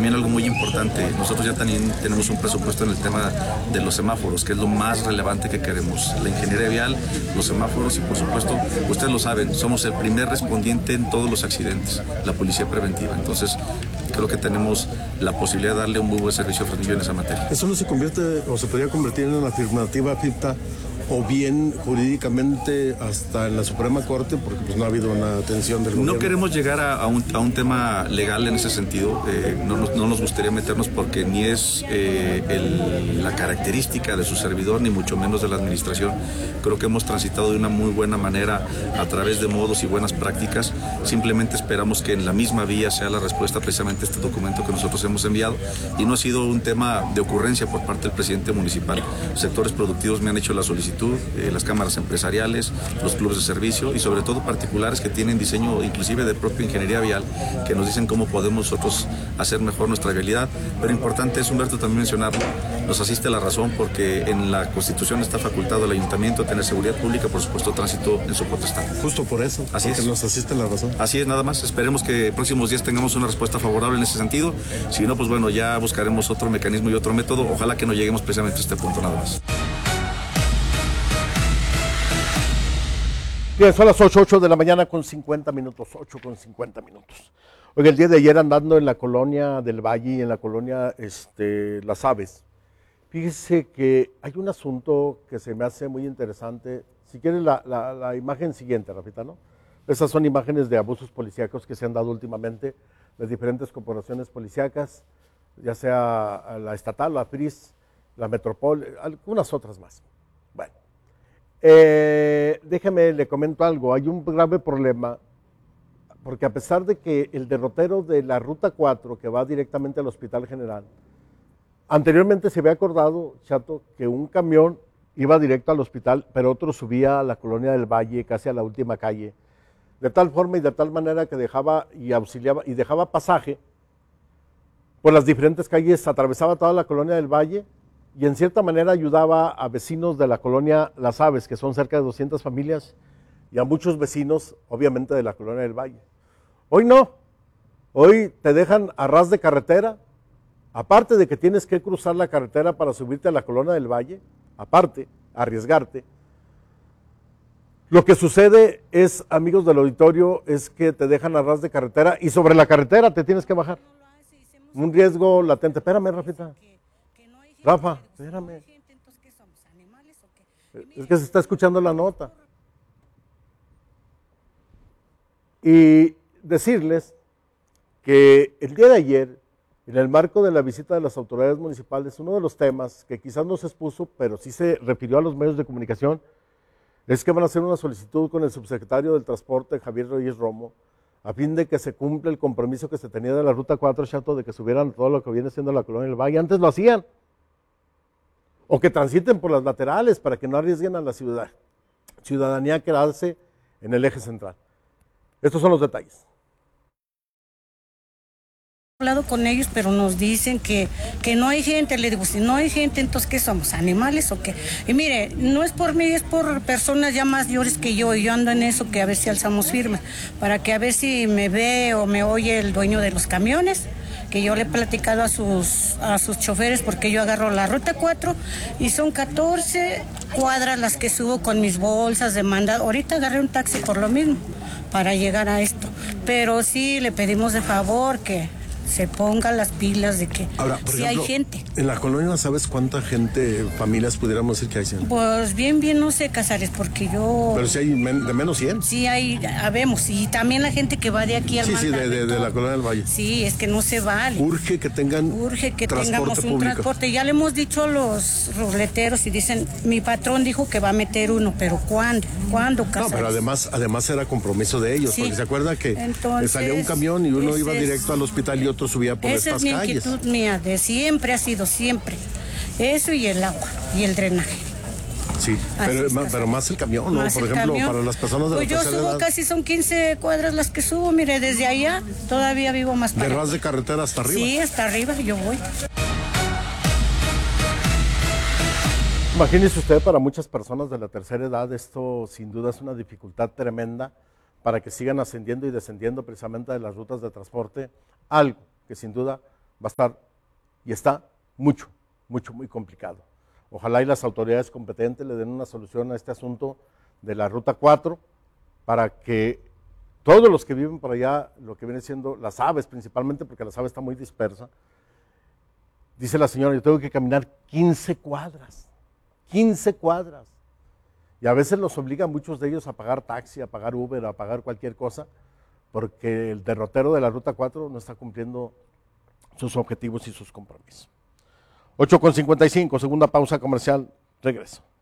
también algo muy importante, nosotros ya también tenemos un presupuesto en el tema de los semáforos, que es lo más relevante que queremos. La ingeniería vial, los semáforos y por supuesto, ustedes lo saben, somos el primer respondiente en todos los accidentes, la policía preventiva. Entonces, creo que tenemos la posibilidad de darle un muy buen servicio a Fresnillo en esa materia. ¿Eso no se convierte o se podría convertir en una afirmativa FIPTA o bien jurídicamente hasta en la Suprema Corte, porque pues no ha habido una atención del gobierno? No queremos llegar a un tema legal en ese sentido, no nos gustaría meternos porque ni es la característica de su servidor, ni mucho menos de la administración. Creo que hemos transitado de una muy buena manera a través de modos y buenas prácticas. Simplemente esperamos que en la misma vía sea la respuesta precisamente a este documento que nosotros hemos enviado, y no ha sido un tema de ocurrencia por parte del presidente municipal. Sectores productivos me han hecho la solicitud, las cámaras empresariales, los clubes de servicio y sobre todo particulares que tienen diseño inclusive de propia ingeniería vial, que nos dicen cómo podemos nosotros hacer mejor nuestra vialidad. Pero importante es, Humberto, también mencionarlo, nos asiste la razón porque en la Constitución está facultado al ayuntamiento a tener seguridad pública, por supuesto tránsito en su potestad. Justo por eso, así porque es. Nos asiste la razón. Así es, nada más. Esperemos que próximos días tengamos una respuesta favorable en ese sentido. Si no, pues bueno, ya buscaremos otro mecanismo y otro método. Ojalá que no lleguemos precisamente a este punto, nada más. Bien, son las 8 de la mañana con 50 minutos, 8 con 50 minutos. Oiga, el día de ayer andando en la colonia del Valle y en la colonia Las Aves, fíjese que hay un asunto que se me hace muy interesante. Si quieres la imagen siguiente, Rafita, ¿no? Esas son imágenes de abusos policíacos que se han dado últimamente de diferentes corporaciones policíacas, ya sea la estatal, la PRIS, la Metropol, algunas otras más. Bueno. Déjeme, le comento algo, hay un grave problema, porque a pesar de que el derrotero de la Ruta 4, que va directamente al Hospital General, anteriormente se había acordado, Chato, que un camión iba directo al hospital, pero otro subía a la colonia del Valle, casi a la última calle, de tal forma y de tal manera que dejaba y auxiliaba y dejaba pasaje por las diferentes calles, atravesaba toda la colonia del Valle, y en cierta manera ayudaba a vecinos de la colonia Las Aves, que son cerca de 200 familias, y a muchos vecinos, obviamente, de la colonia del Valle. Hoy no, hoy te dejan a ras de carretera, aparte de que tienes que cruzar la carretera para subirte a la colonia del Valle, aparte, arriesgarte. Lo que sucede es, amigos del auditorio, es que te dejan a ras de carretera y sobre la carretera te tienes que bajar. Un riesgo latente. Espérame, Rafita. Rafa, espérame. Es que se está escuchando la nota. Y decirles que el día de ayer, en el marco de la visita de las autoridades municipales, uno de los temas que quizás no se expuso, pero sí se refirió a los medios de comunicación, es que van a hacer una solicitud con el subsecretario del Transporte, Javier Reyes Romo, a fin de que se cumpla el compromiso que se tenía de la Ruta 4, Chato, de que subieran todo lo que viene siendo la colonia del Valle. Antes lo hacían. O que transiten por las laterales para que no arriesguen a la ciudadanía a quedarse en el eje central. Estos son los detalles. He hablado con ellos, pero nos dicen que no hay gente. Le digo, si no hay gente, entonces ¿qué somos? ¿Animales o qué? Y mire, no es por mí, es por personas ya más mayores que yo, y yo ando en eso, que a ver si alzamos firmas, para que a ver si me ve o me oye el dueño de los camiones, que yo le he platicado a sus choferes, porque yo agarro la Ruta 4 y son 14 cuadras las que subo con mis bolsas de mandado. Ahorita agarré un taxi por lo mismo, para llegar a esto. Pero sí le pedimos de favor que se pongan las pilas de que ahora, por ejemplo, hay gente. En la colonia, ¿sabes cuánta gente, familias pudiéramos decir que hay? Pues bien, no sé, Casares, porque yo... Pero si hay de menos 100. Sí, hay, habemos, y también la gente que va de aquí al Sí, de la colonia del Valle. Sí, es que no se vale. Urge que tengamos un transporte. Ya le hemos dicho a los ruleteros y dicen, mi patrón dijo que va a meter uno, pero ¿cuándo? Casares? No, pero además era compromiso de ellos, sí. Porque se acuerda que salía un camión y uno iba directo al hospital y otro subía por estas calles. Esa es mi inquietud mía, de siempre ha sido siempre. Eso y el agua y el drenaje. Sí, pero más el camión, ¿no? Por ejemplo, para las personas de la tercera edad. Yo subo casi, son 15 cuadras las que subo, mire, desde allá todavía vivo más para... ¿De ras de carretera hasta arriba? Sí, hasta arriba yo voy. Imagínese usted, para muchas personas de la tercera edad, esto sin duda es una dificultad tremenda para que sigan ascendiendo y descendiendo precisamente de las rutas de transporte, algo que sin duda va a estar y está muy complicado. Ojalá y las autoridades competentes le den una solución a este asunto de la Ruta 4 para que todos los que viven por allá, lo que viene siendo las aves principalmente, porque las aves está muy dispersa, dice la señora, yo tengo que caminar 15 cuadras, 15 cuadras. Y a veces los obliga a muchos de ellos a pagar taxi, a pagar Uber, a pagar cualquier cosa, porque el derrotero de la Ruta 4 no está cumpliendo sus objetivos y sus compromisos. 8:55, segunda pausa comercial, regreso.